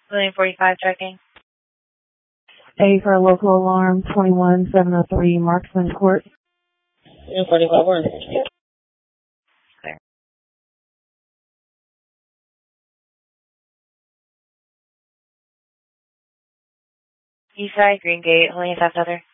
William 45 checking. A for a local alarm, 21703 Marksman Court. William 45, we're in. Clear. Eastside, Green Gate, holding a 7 other.